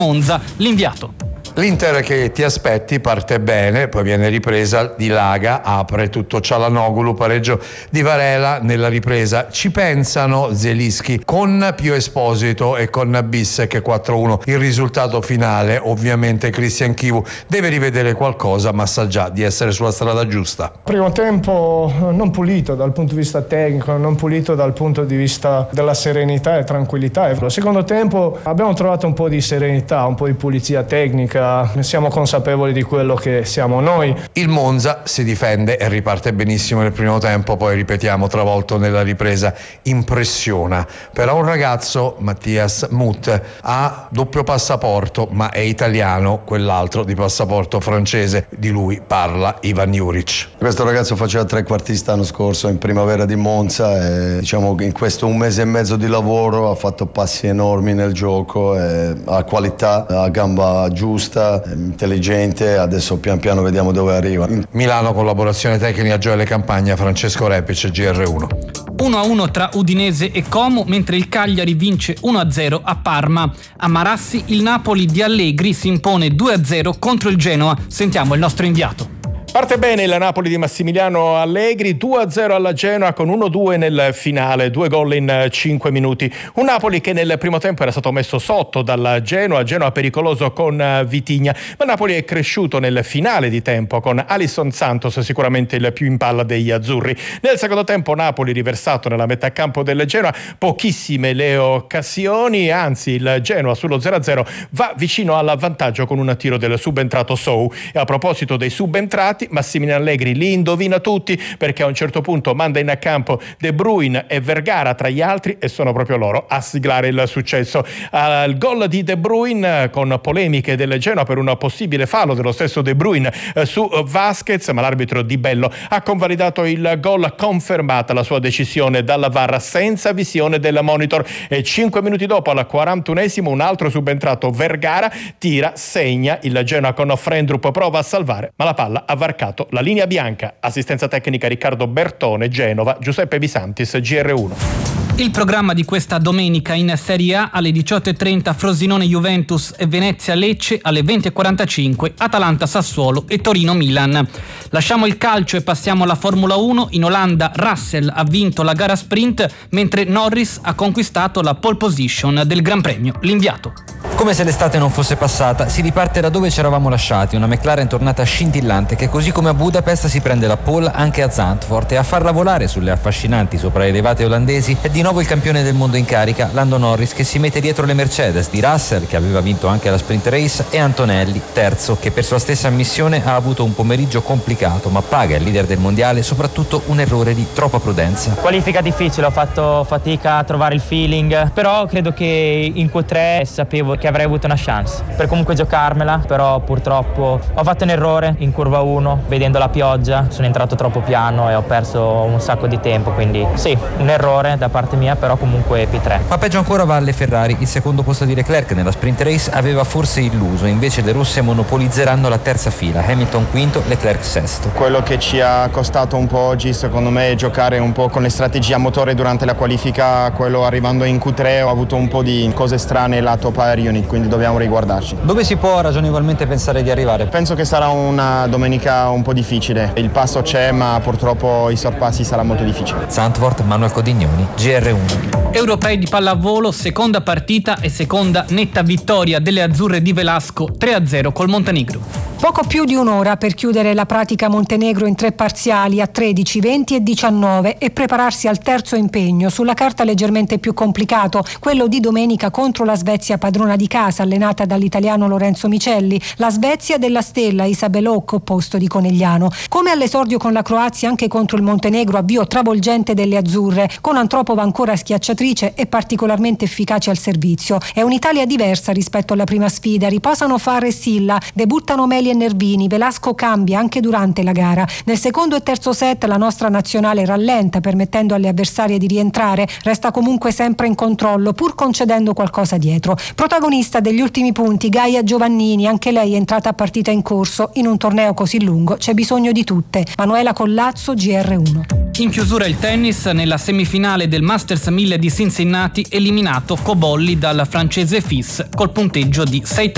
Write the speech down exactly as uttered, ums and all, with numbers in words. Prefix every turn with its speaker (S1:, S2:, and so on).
S1: Monza, l'inviato.
S2: L'Inter che ti aspetti parte bene, poi viene ripresa, dilaga, apre tutto Cialanoglu, pareggio di Varela nella ripresa. Ci pensano Zielinski con Pio Esposito e con Bissek quattro uno. Il risultato finale, ovviamente Christian Chivu deve rivedere qualcosa, ma sa già di essere sulla strada giusta.
S3: Primo tempo non pulito dal punto di vista tecnico, non pulito dal punto di vista della serenità e tranquillità. Il secondo tempo abbiamo trovato un po' di serenità, un po' di pulizia tecnica. Siamo consapevoli di quello che siamo noi.
S2: Il Monza si difende e riparte benissimo nel primo tempo, poi ripetiamo travolto nella ripresa. Impressiona. Però un ragazzo, Mattias Muth, ha doppio passaporto, ma è italiano, quell'altro di passaporto francese. Di lui parla Ivan Juric.
S4: Questo ragazzo faceva trequartista l'anno scorso in primavera di Monza e diciamo che in questo un mese e mezzo di lavoro ha fatto passi enormi nel gioco, e ha qualità, ha gamba giusta, intelligente, adesso pian piano vediamo dove arriva.
S2: Milano, collaborazione tecnica Gioele Campagna, Francesco Repic, G R uno.
S1: uno a uno tra Udinese e Como, mentre il Cagliari vince uno a zero a Parma. A Marassi il Napoli di Allegri si impone due a zero contro il Genoa. Sentiamo il nostro inviato.
S5: Parte bene il Napoli di Massimiliano Allegri, due a zero alla Genoa con uno a due nel finale, due gol in cinque minuti. Un Napoli che nel primo tempo era stato messo sotto dalla Genoa, Genoa pericoloso con Vitigna, ma Napoli è cresciuto nel finale di tempo con Alisson Santos sicuramente il più in palla degli azzurri. Nel secondo tempo Napoli riversato nella metà campo del Genoa, pochissime le occasioni, anzi il Genoa sullo zero a zero va vicino al vantaggio con un tiro del subentrato Sou. E a proposito dei subentrati, Massimiliano Allegri li indovina tutti, perché a un certo punto manda in campo De Bruyne e Vergara tra gli altri e sono proprio loro a siglare il successo. Al gol di De Bruyne con polemiche del Genoa per un possibile fallo dello stesso De Bruyne su Vasquez, ma l'arbitro Di Bello ha convalidato il gol, confermata la sua decisione dalla V A R senza visione del monitor, e cinque minuti dopo al quarantunesimo un altro subentrato Vergara tira, segna, il Genoa con Frendrup prova a salvare, ma la palla ha varcato la linea bianca. Assistenza tecnica Riccardo Bertone, Genova, Giuseppe Bisantis, G R uno.
S1: Il programma di questa domenica in Serie A: alle diciotto e trenta Frosinone Juventus e Venezia Lecce, alle venti e quarantacinque Atalanta Sassuolo e Torino Milan. Lasciamo il calcio e passiamo alla Formula uno. In Olanda Russell ha vinto la gara sprint, mentre Norris ha conquistato la pole position del Gran Premio. L'inviato.
S6: Come se l'estate non fosse passata, si riparte da dove ci eravamo lasciati, una McLaren tornata scintillante che così come a Budapest si prende la pole anche a Zandvoort, e a farla volare sulle affascinanti sopraelevate olandesi è di nuovo il campione del mondo in carica, Lando Norris, che si mette dietro le Mercedes di Russell, che aveva vinto anche la sprint race, e Antonelli, terzo, che per sua stessa ammissione ha avuto un pomeriggio complicato, ma paga il leader del mondiale soprattutto un errore di troppa prudenza.
S7: Qualifica difficile, ho fatto fatica a trovare il feeling, però credo che in Q tre sapevo che avrei avuto una chance per comunque giocarmela, però purtroppo ho fatto un errore in curva uno, vedendo la pioggia sono entrato troppo piano e ho perso un sacco di tempo, quindi sì, un errore da parte mia, però comunque P tre.
S6: Ma peggio ancora va alle Ferrari. Il secondo posto di Leclerc nella sprint race aveva forse illuso, invece le rosse monopolizzeranno la terza fila, Hamilton quinto, Leclerc sesto.
S8: Quello che ci ha costato un po' oggi secondo me è giocare un po' con le strategie a motore durante la qualifica, quello arrivando in Q tre ho avuto un po' di cose strane lato power unit, quindi dobbiamo riguardarci.
S6: Dove si può ragionevolmente pensare di arrivare?
S8: Penso che sarà una domenica un po' difficile, il passo c'è ma purtroppo i sorpassi sarà molto difficile.
S6: Zandvoort, Manuel Codignoni, G R uno.
S1: Europei di pallavolo, seconda partita e seconda netta vittoria delle azzurre di Velasco, tre a zero col Montenegro.
S9: Poco più di un'ora per chiudere la pratica Montenegro in tre parziali a tredici, venti e diciannove e prepararsi al terzo impegno, sulla carta leggermente più complicato, quello di domenica contro la Svezia padrona di casa, allenata dall'italiano Lorenzo Micelli, la Svezia della stella Isabel Hock, opposto di Conegliano. Come all'esordio con la Croazia, anche contro il Montenegro avvio travolgente delle azzurre, con Antropova ancora schiacciatrice e particolarmente efficace al servizio. È un'Italia diversa rispetto alla prima sfida, riposano Farre e Silla, debuttano Meli e Nervini, Velasco cambia anche durante la gara. Nel secondo e terzo set la nostra nazionale rallenta, permettendo alle avversarie di rientrare, resta comunque sempre in controllo, pur concedendo qualcosa dietro. Protagonista degli ultimi punti Gaia Giovannini, anche lei è entrata a partita in corso. In un torneo così lungo c'è bisogno di tutte. Manuela Collazzo, G R uno.
S1: In chiusura il tennis, nella semifinale del Masters mille di Cincinnati, eliminato Cobolli dal francese Fils col punteggio di sei tre.